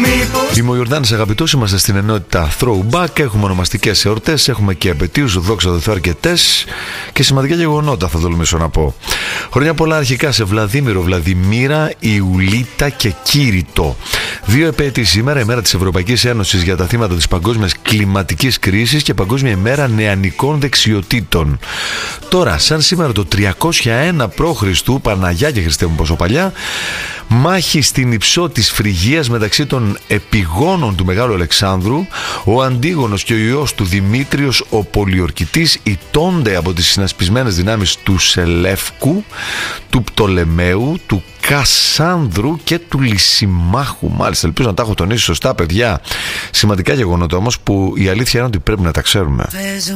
Είμαι ο Ιορδάνης, αγαπητός, είμαστε στην ενότητα Throwback. Έχουμε ονομαστικές εορτές, έχουμε και επετείους, δόξα τω Θεώ, αρκετές και σημαντικά γεγονότα, θα τολμήσω να πω. Χρόνια πολλά αρχικά σε Βλαδίμηρο, Βλαδιμίρα, Ιουλίτα και Κήρυτο. 2 επέτειοι σήμερα, ημέρα της Ευρωπαϊκής Ένωσης για τα θύματα της παγκόσμιας κλιματικής κρίσης και Παγκόσμια ημέρα νεανικών δεξιοτήτων. Τώρα, σαν σήμερα το 301 π.Χ., Παναγιά και Χριστέ μου πόσο παλιά, μάχη στην Υψώ της Φρυγίας μεταξύ των επιγόνων του Μεγάλου Αλεξάνδρου, ο Αντίγονος και ο ιός του Δημήτριος ο Πολιορκητής ηττώνται από τις συνασπισμένες δυνάμεις του Σελεύκου, του Πτολεμαίου, του Κασάνδρου και του Λυσιμάχου. Μάλιστα, ελπίζω να τα έχω τονίσει σωστά, παιδιά. Σημαντικά γεγονότα όμως που η αλήθεια είναι ότι πρέπει να τα ξέρουμε.